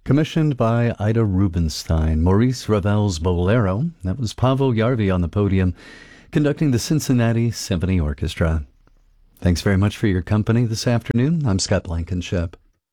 Commissioned by Ida Rubinstein. Maurice Ravel's Bolero. That was Paavo Järvi on the podium, conducting the Cincinnati Symphony Orchestra. Thanks very much for your company this afternoon. I'm Scott Blankenship.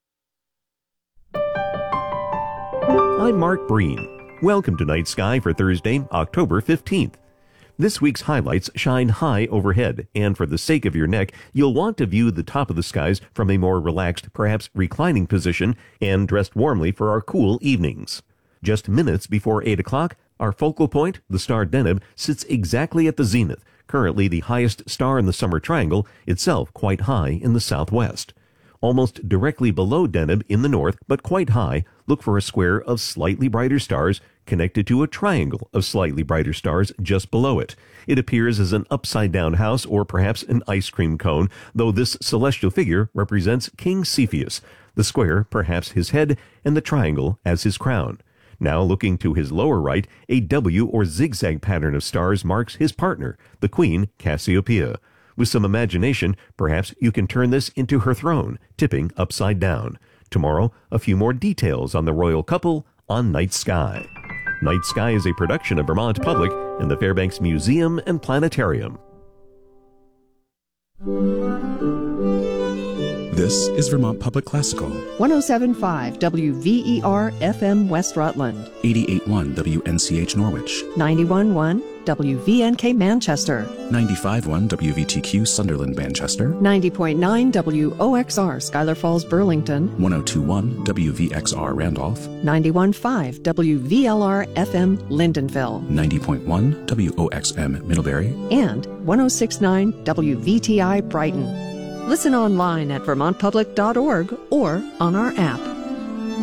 I'm Mark Breen. Welcome to Night Sky for Thursday, October 15th. This week's highlights shine high overhead, and for the sake of your neck, you'll want to view the top of the skies from a more relaxed, perhaps reclining position, and dressed warmly for our cool evenings. Just minutes before 8 o'clock, our focal point, the star Deneb, sits exactly at the zenith, currently the highest star in the Summer Triangle, itself quite high in the southwest. Almost directly below Deneb in the north, but quite high, look for a square of slightly brighter stars connected to a triangle of slightly brighter stars just below it. It appears as an upside-down house or perhaps an ice cream cone, though this celestial figure represents King Cepheus, the square perhaps his head, and the triangle as his crown. Now looking to his lower right, a W or zigzag pattern of stars marks his partner, the Queen Cassiopeia. With some imagination, perhaps you can turn this into her throne, tipping upside down. Tomorrow, a few more details on the royal couple on Night Sky. Night Sky is a production of Vermont Public and the Fairbanks Museum and Planetarium. This is Vermont Public Classical. 107.5 WVER FM West Rutland. 88.1 WNCH Norwich. 91.1 WVNK Manchester. 95.1 WVTQ Sunderland Manchester. 90.9 WOXR Schuyler Falls Burlington. 102.1 WVXR Randolph. 91.5 WVLR FM Lindenville. 90.1 WOXM Middlebury. And 106.9 WVTI Brighton. Listen online at vermontpublic.org or on our app.